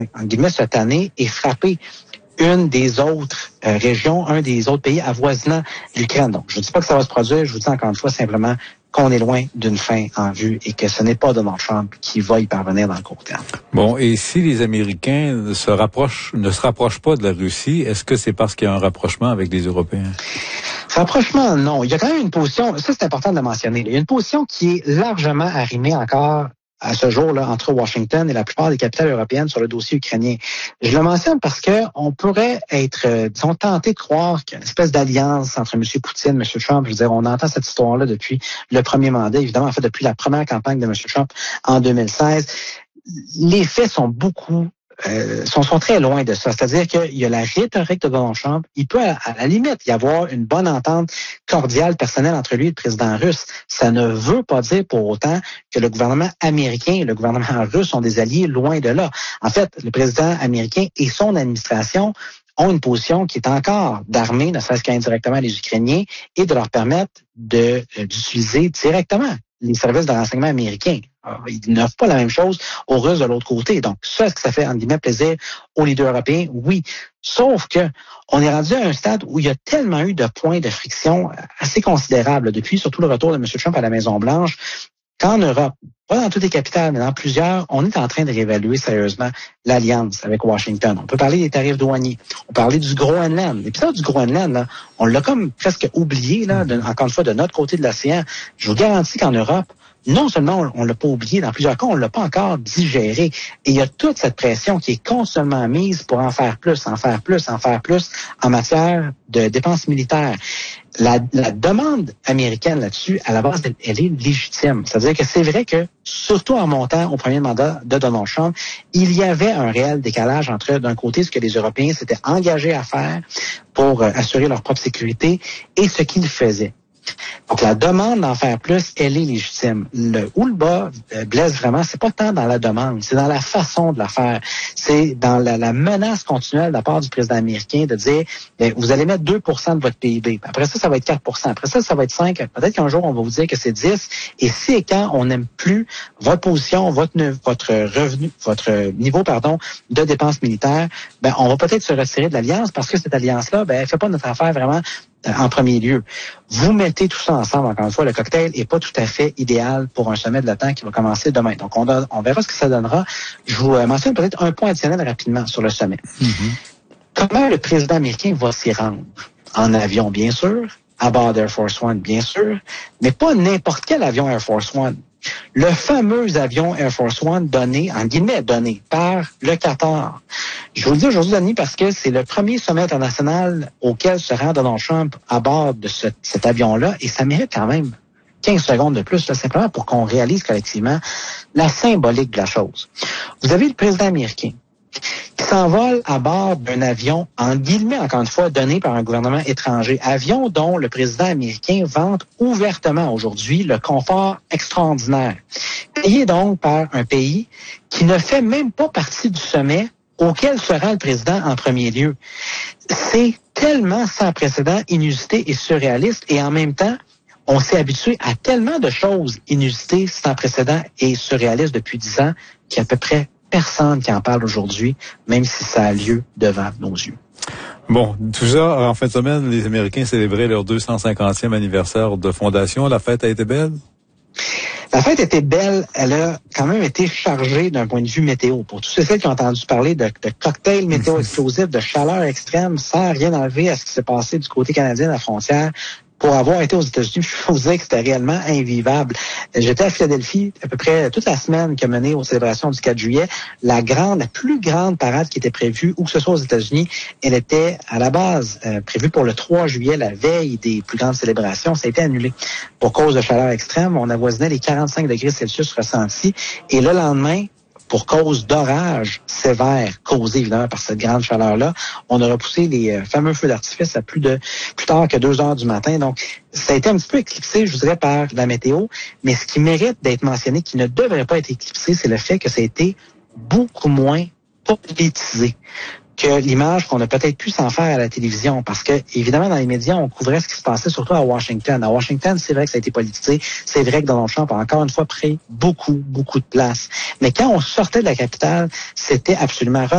en guillemets, cette année et frapper une des autres régions, un des autres pays avoisinant l'Ukraine. Donc, je ne dis pas que ça va se produire, je vous dis encore une fois simplement qu'on est loin d'une fin en vue et que ce n'est pas Donald Trump qui va y parvenir dans le court terme. Bon, et si les Américains ne se rapprochent pas de la Russie, est-ce que c'est parce qu'il y a un rapprochement avec les Européens? Rapprochement, non. Il y a quand même une position, ça c'est important de le mentionner, il y a une position qui est largement arrimée encore à ce jour-là entre Washington et la plupart des capitales européennes sur le dossier ukrainien. Je le mentionne parce que on pourrait être, disons, tenté de croire qu'il y a une espèce d'alliance entre M. Poutine, M. Trump. Je veux dire, on entend cette histoire-là depuis le premier mandat, évidemment, en fait, depuis la première campagne de M. Trump en 2016. Les faits sont sont très loin de ça. C'est-à-dire qu'il y a la rhétorique de Donald Trump. Il peut, à la limite, y avoir une bonne entente cordiale, personnelle entre lui et le président russe. Ça ne veut pas dire pour autant que le gouvernement américain et le gouvernement russe sont des alliés, loin de là. En fait, le président américain et son administration ont une position qui est encore d'armer, ne serait-ce qu'indirectement les Ukrainiens, et de leur permettre d'utiliser directement les services de renseignement américains. Alors, ils n'offrent pas la même chose aux Russes de l'autre côté. Donc, ça, est-ce que ça fait, entre guillemets, plaisir aux leaders européens? Oui. Sauf que on est rendu à un stade où il y a tellement eu de points de friction assez considérables depuis, surtout le retour de M. Trump à la Maison-Blanche, qu'en Europe, pas dans toutes les capitales, mais dans plusieurs, on est en train de réévaluer sérieusement l'alliance avec Washington. On peut parler des tarifs douaniers. On peut parler du Groenland. Et puis ça, du Groenland, là, on l'a comme presque oublié, là, encore une fois, de notre côté de l'océan. Je vous garantis qu'en Europe, non seulement on l'a pas oublié, dans plusieurs cas, on l'a pas encore digéré. Et il y a toute cette pression qui est constamment mise pour en faire plus, en faire plus, en faire plus en matière de dépenses militaires. La demande américaine là-dessus, à la base, elle est légitime. C'est-à-dire que c'est vrai que, surtout en montant au premier mandat de Donald Trump, il y avait un réel décalage entre, d'un côté, ce que les Européens s'étaient engagés à faire pour assurer leur propre sécurité et ce qu'ils faisaient. Donc, la demande d'en faire plus, elle est légitime. Où le bas blesse vraiment, c'est pas tant dans la demande, c'est dans la façon de la faire. C'est dans la menace continuelle de la part du président américain de dire, vous allez mettre 2% de votre PIB. Après ça, ça va être 4%. Après ça, ça va être 5%. Peut-être qu'un jour, on va vous dire que c'est 10%. Et si et quand on n'aime plus votre position, votre revenu, votre niveau, de dépenses militaires, on va peut-être se retirer de l'alliance parce que cette alliance-là, elle fait pas notre affaire vraiment en premier lieu. Vous mettez tout ça ensemble, encore une fois, le cocktail est pas tout à fait idéal pour un sommet de l'OTAN qui va commencer demain. Donc, on verra ce que ça donnera. Je vous mentionne peut-être un point additionnel rapidement sur le sommet. Comment le président américain va s'y rendre? En avion, bien sûr, à bord d'Air Force One, bien sûr, mais pas n'importe quel avion Air Force One. Le fameux avion Air Force One donné par le Qatar. Je vous le dis aujourd'hui, Denis, parce que c'est le premier sommet international auquel se rend Donald Trump à bord de cet avion-là, et ça mérite quand même 15 secondes de plus, là, simplement pour qu'on réalise collectivement la symbolique de la chose. Vous avez le président américain qui s'envole à bord d'un avion, en guillemets, encore une fois, donné par un gouvernement étranger. Avion dont le président américain vante ouvertement aujourd'hui le confort extraordinaire. Payé donc par un pays qui ne fait même pas partie du sommet auquel se rend le président en premier lieu. C'est tellement sans précédent, inusité et surréaliste, et en même temps, on s'est habitué à tellement de choses inusitées, sans précédent et surréalistes depuis 10 ans, qu'il y a à peu près personne qui en parle aujourd'hui, même si ça a lieu devant nos yeux. Bon, tout ça, en fin de semaine, les Américains célébraient leur 250e anniversaire de fondation. La fête a été belle? La fête était belle. Elle a quand même été chargée d'un point de vue météo. Pour tous ceux qui ont entendu parler de cocktails météo explosifs, de chaleur extrême, sans rien enlever à ce qui s'est passé du côté canadien de la frontière, pour avoir été aux États-Unis, je peux vous dire que c'était réellement invivable. J'étais à Philadelphie à peu près toute la semaine qui a mené aux célébrations du 4 juillet. La plus grande parade qui était prévue, où que ce soit aux États-Unis, elle était à la base prévue pour le 3 juillet, la veille des plus grandes célébrations. Ça a été annulé pour cause de chaleur extrême. On avoisinait les 45 degrés Celsius ressentis. Et le lendemain, pour cause d'orages sévères causés évidemment par cette grande chaleur-là, on a repoussé les fameux feux d'artifice à plus tard que 2 heures du matin. Donc, ça a été un petit peu éclipsé, je vous dirais, par la météo. Mais ce qui mérite d'être mentionné, qui ne devrait pas être éclipsé, c'est le fait que ça a été beaucoup moins politisé que l'image qu'on a peut-être pu s'en faire à la télévision. Parce que, évidemment, dans les médias, on couvrait ce qui se passait surtout à Washington. À Washington, c'est vrai que ça a été politisé. C'est vrai que Donald Trump a encore une fois pris beaucoup de place. Mais quand on sortait de la capitale, c'était absolument